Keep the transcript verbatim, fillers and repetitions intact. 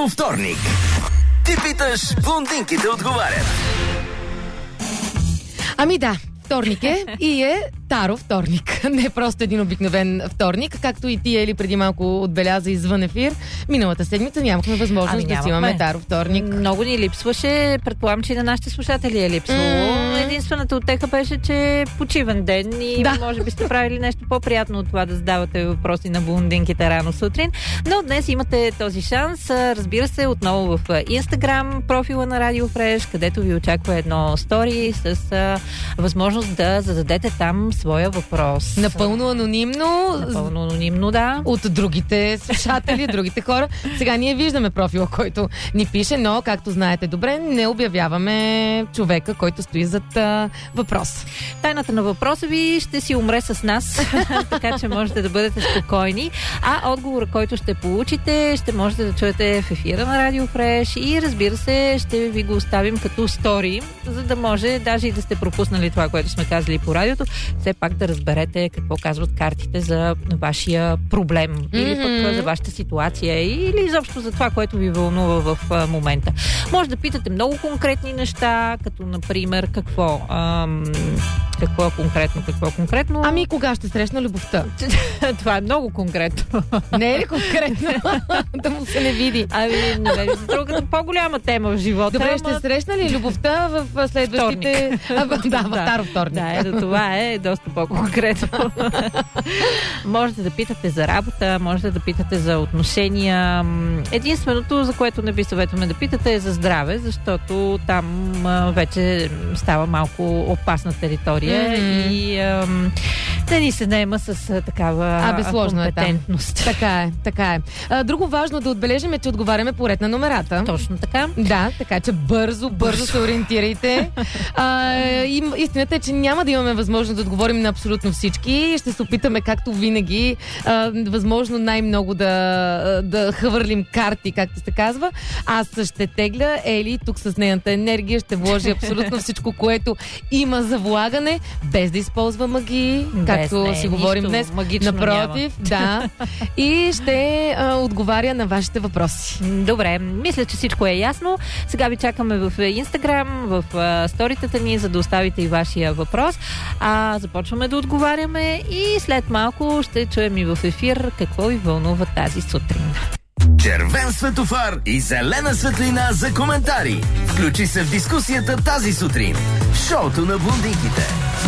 Таро вторник. Ти питаш, блондинките отговарят. Ами да, вторник е и е Таро вторник. Не просто един обикновен вторник, както и ти, Ели, преди малко отбеляза извън ефир. Миналата седмица нямахме възможност ами, да си имаме Таро вторник. Много ни липсваше. Предполагам, че и на нашите слушатели е липсвало. Mm. Единствената утеха беше, че е почивен ден и да. Може би сте правили нещо по-приятно от това да задавате въпроси на блондинките рано сутрин. Но днес имате този шанс. Разбира се, отново в Инстаграм профила на Радио Фреш, където ви очаква едно стори с а, възможност да зададете там своя въпрос. Напълно анонимно. Напълно анонимно, да. От другите слушатели, другите хора. Сега ние виждаме профила, който ни пише, но, както знаете добре, не обявяваме човека, който стои зад а, въпрос. Тайната на въпроса ви ще си умре с нас, така че можете да бъдете спокойни. А отговора, който ще получите, ще можете да чуете в ефира на Радио Фреш и, разбира се, ще ви го оставим като стори, за да може, даже и да сте пропуснали това, което сме казали по радиото, все пак да разберете какво казват картите за вашия проблем mm-hmm. или пък за вашата ситуация или изобщо за това, което ви вълнува в а, момента. Може да питате много конкретни неща, като например какво ам, какво конкретно, какво конкретно. Ами кога ще срещна любовта? Това е много конкретно. Не е ли конкретно? Да му се не види. Ами не е другата по-голяма тема в живота. Добре, ама... ще срещна ли любовта в следващите... А, да, в Таро вторник. Да, ето това е доста по-конкретно. Можете да питате за работа, можете да питате за отношения. Единственото, за което не ви съветваме да питате, е за здраве, защото там а, вече става малко опасна територия mm-hmm. и а, да ни се наема с а, такава Абе, сложно компетентност. Е там. Така е, така е. А, друго важно да отбележим е, че отговаряме по ред на номерата. Точно така. Да, така че бързо, бързо се ориентирайте. А, и, истината е, че няма да имаме възможност да отговорим на абсолютно всички. Ще се опитаме, както винаги, а, възможно най-много да, да хвърлим карти, както се казва. Аз ще тегля, Ели, тук с нейната енергия ще вложи абсолютно всичко, което има за влагане, без да използва магии, както не, си говорим днес. Напротив, няма. Да. И ще а, отговаря на вашите въпроси. Добре, мисля, че всичко е ясно. Сега ви чакаме в Инстаграм, в а, сторитата ни, за да оставите и вашия въпрос. А започваме да отговаряме и след малко ще чуем и в ефир какво ви вълнува тази сутрин. Червен светофар и зелена светлина за коментари. Включи се в дискусията тази сутрин в шоуто на блондинките.